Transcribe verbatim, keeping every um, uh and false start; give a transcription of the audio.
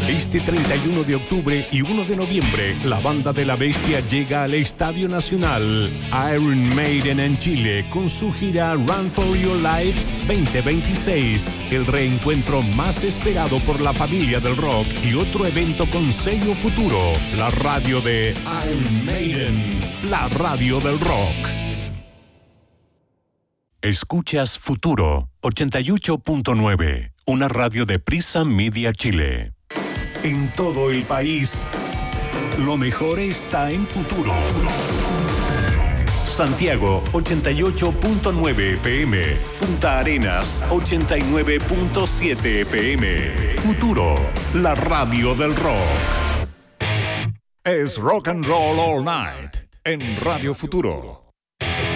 Este treinta y uno de octubre y uno de noviembre, la Banda de la Bestia llega al Estadio Nacional. Iron Maiden en Chile con su gira Run for Your Lives veinte veintiséis. El reencuentro más esperado por la familia del rock y otro evento con sello Futuro. La radio de Iron Maiden, la radio del rock. Escuchas Futuro ochenta y ocho punto nueve, una radio de Prisa Media Chile. En todo el país, lo mejor está en Futuro. Santiago ochenta y ocho punto nueve F M, Punta Arenas ochenta y nueve punto siete F M. Futuro, la radio del rock. Es Rock and Roll All Night en Radio Futuro.